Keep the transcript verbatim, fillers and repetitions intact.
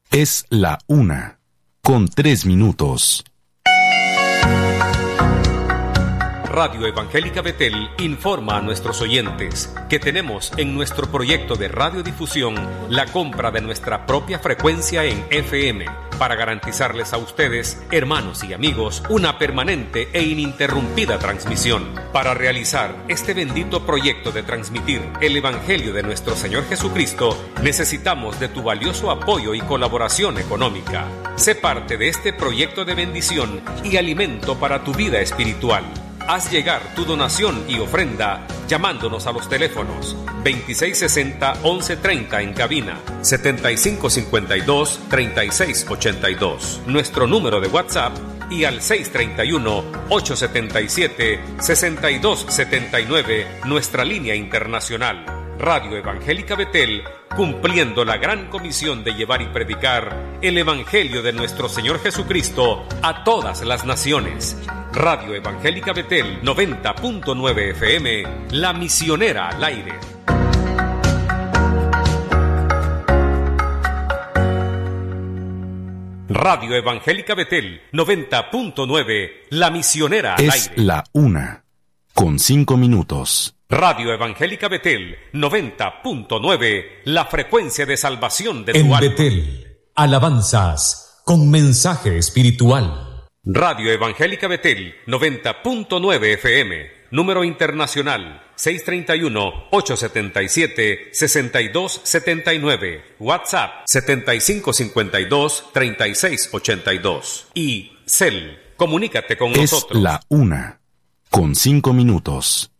Es la una, con tres minutos. Radio Evangélica Betel informa a nuestros oyentes que tenemos en nuestro proyecto de radiodifusión la compra de nuestra propia frecuencia en F M para garantizarles a ustedes, hermanos y amigos, una permanente e ininterrumpida transmisión. Para realizar este bendito proyecto de transmitir el Evangelio de nuestro Señor Jesucristo, necesitamos de tu valioso apoyo y colaboración económica. Sé parte de este proyecto de bendición y alimento para tu vida espiritual. Haz llegar tu donación y ofrenda llamándonos a los teléfonos veintiséis sesenta, once treinta en cabina, setenta y cinco cincuenta y dos, treinta y seis ochenta y dos, nuestro número de WhatsApp, y al seis treinta y uno, ochocientos setenta y siete, sesenta y dos setenta y nueve, nuestra línea internacional. Radio Evangélica Betel, cumpliendo la gran comisión de llevar y predicar el Evangelio de nuestro Señor Jesucristo a todas las naciones. Radio Evangélica Betel noventa punto nueve F M, la misionera al aire. Radio Evangélica Betel noventa punto nueve, la misionera al Es aire. Es la una, con cinco minutos. Radio Evangélica Betel noventa punto nueve, la frecuencia de salvación de tu en alma. Betel, alabanzas con mensaje espiritual. Radio Evangélica Betel noventa punto nueve F M, número internacional seis treinta y uno, ochocientos setenta y siete, sesenta y dos setenta y nueve, WhatsApp setenta y cinco cincuenta y dos, treinta y seis ochenta y dos y Cel, comunícate con es nosotros. Es la una, con cinco minutos.